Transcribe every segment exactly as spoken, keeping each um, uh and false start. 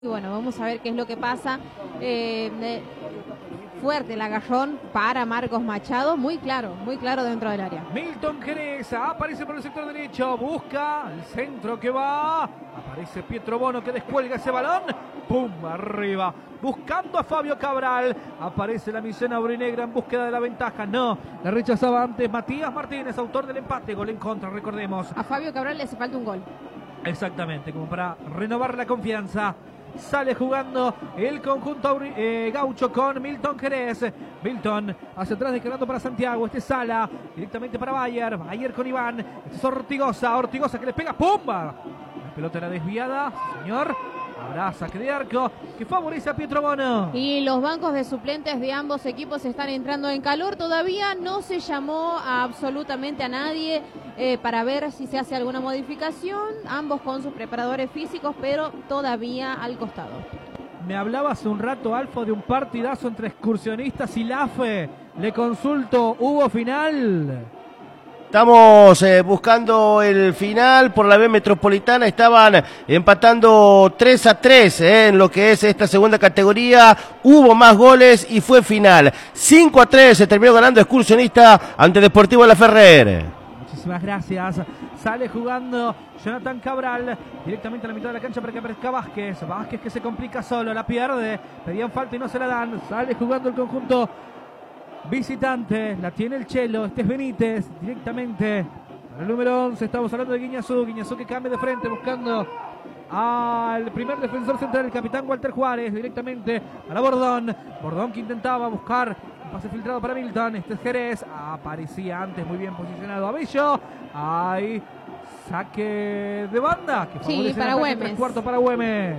Y bueno, vamos a ver qué es lo que pasa. Eh, eh, fuerte el agarrón para Marcos Machado, muy claro, muy claro dentro del área. Milton Jerez aparece por el sector derecho, busca el centro que va, aparece Pietro Bono que descuelga ese balón, pum, arriba, buscando a Fabio Cabral, aparece la misión aurinegra en búsqueda de la ventaja, no, la rechazaba antes Matías Martínez, autor del empate, gol en contra, recordemos. A Fabio Cabral le hace falta un gol. Exactamente, como para renovar la confianza. Sale jugando el conjunto eh, gaucho con Milton Jerez. Milton hacia atrás descargando para Santiago. Este Sala directamente para Bayer. Bayer con Iván. Este es Ortigosa. Ortigosa que le pega. ¡Pumba! La pelota era desviada. Señor. Habrá saque de arco que favorece a Pietro Bono. Y los bancos de suplentes de ambos equipos están entrando en calor. Todavía no se llamó a absolutamente a nadie eh, para ver si se hace alguna modificación. Ambos con sus preparadores físicos, pero todavía al costado. Me hablaba hace un rato, Alfo, de un partidazo entre Excursionistas y la fe. Le consulto, ¿hubo final? Estamos eh, buscando el final por la B Metropolitana, estaban empatando tres a tres eh, en lo que es esta segunda categoría, hubo más goles y fue final. cinco a tres se terminó ganando Excursionista ante Deportivo La Ferrer. Muchísimas gracias. Sale jugando Jonathan Cabral directamente a la mitad de la cancha para que aparezca Vázquez. Vázquez que se complica solo, la pierde, pedían falta y no se la dan. Sale jugando el conjunto visitante, la tiene el Chelo, este es Benítez, directamente para el número once, estamos hablando de Guiñazú, Guiñazú que cambia de frente buscando al primer defensor central, el capitán Walter Juárez, directamente para Bordón, Bordón que intentaba buscar un pase filtrado para Milton, este es Jerez, aparecía antes muy bien posicionado Abello, hay saque de banda, que sí, para Güemes. Cuarto para Güemes.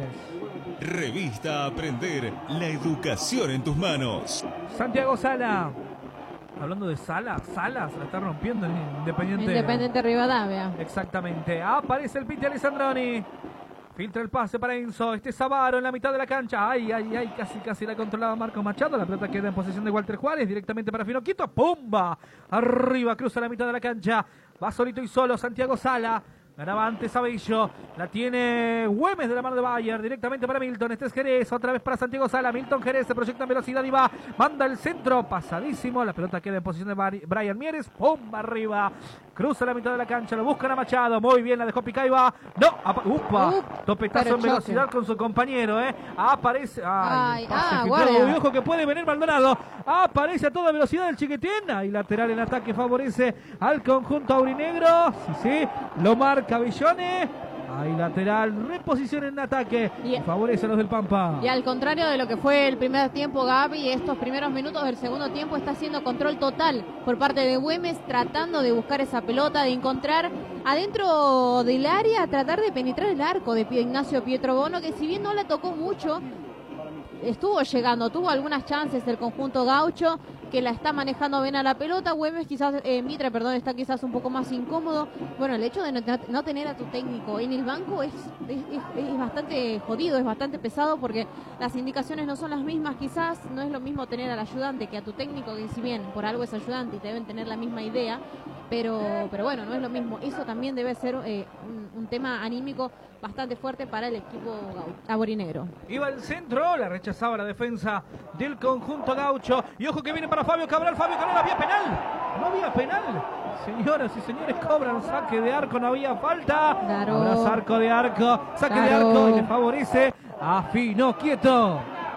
Revista Aprender, la educación en tus manos. Santiago Sala. Hablando de Sala, Sala se la está rompiendo en Independiente. Independiente Rivadavia. Exactamente. Aparece el Piti Alessandroni. Filtra el pase para Enzo. Este Savaro en la mitad de la cancha. Ay, ay, ay. Casi, casi la controlaba Marcos Machado. La pelota queda en posesión de Walter Juárez. Directamente para Finoquito. ¡Pumba! Arriba, cruza la mitad de la cancha. Va solito y solo Santiago Sala. Ganaba antes Abello, la tiene Güemes de la mano de Bayer, directamente para Milton, este es Jerez, otra vez para Santiago Sala, Milton Jerez se proyecta en velocidad y va, manda el centro, pasadísimo, la pelota queda en posición de Brian Mieres, ¡pum! Arriba, cruza la mitad de la cancha, lo buscan a Machado, muy bien, la dejó Picaiba, no, upa, uh, topetazo en velocidad con su compañero, eh, aparece, ay, ay ah, guardia. Ojo que puede venir Maldonado, aparece a toda velocidad el Chiquitín, y lateral en ataque favorece al conjunto aurinegro, sí, sí, lo marca Cabellone, hay lateral, reposición en ataque, y favorece a los del Pampa. Y al contrario de lo que fue el primer tiempo, Gaby, estos primeros minutos del segundo tiempo está haciendo control total por parte de Güemes, tratando de buscar esa pelota, de encontrar adentro del área, tratar de penetrar el arco de Ignacio Pietro Bono, que si bien no la tocó mucho, estuvo llegando, tuvo algunas chances el conjunto gaucho, que la está manejando bien a la pelota. Güemes quizás, eh, Mitre, perdón, está quizás un poco más incómodo. Bueno, el hecho de no, no tener a tu técnico en el banco es, es, es, es bastante jodido, es bastante pesado, porque las indicaciones no son las mismas quizás, no es lo mismo tener al ayudante que a tu técnico, que si bien por algo es ayudante y te deben tener la misma idea, pero, pero bueno, no es lo mismo. Eso también debe ser eh, un, un tema anímico bastante fuerte para el equipo aurinegro. Iba al centro, la rechazaba la defensa del conjunto gaucho, y ojo que viene para Fabio Cabral, Fabio Cabral, había penal, no había penal, señoras y señores, cobran saque de arco, no había falta, claro. Habrá arco de arco, saque claro. de arco y le favorece a Finoquieto.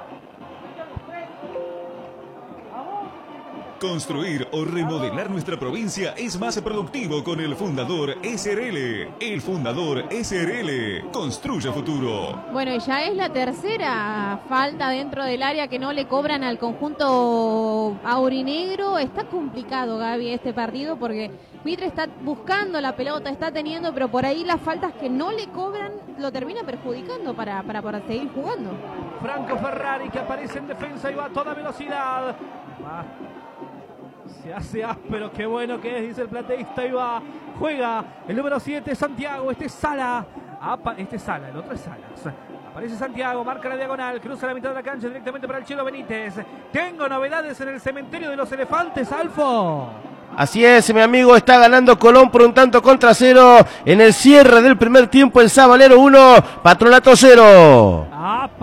Construir o remodelar nuestra provincia es más productivo con el Fundador S R L. El Fundador S R L construye futuro. Bueno, y ya es la tercera falta dentro del área que no le cobran al conjunto aurinegro. Está complicado, Gaby, este partido, porque Mitre está buscando la pelota, está teniendo, pero por ahí las faltas que no le cobran lo termina perjudicando para, para, para seguir jugando. Franco Ferrari que aparece en defensa y va a toda velocidad. Va. Se hace áspero, qué bueno que es, dice el plateísta, y va, juega el número siete, Santiago, este es Sala, Apa, este es Sala, el otro es Salas. Aparece Santiago, marca la diagonal, cruza la mitad de la cancha directamente para el Chelo Benítez. Tengo novedades en el cementerio de los elefantes, Alfo. Así es, mi amigo, está ganando Colón por un tanto contra cero en el cierre del primer tiempo en Sabalero uno, Patronato cero. Ah,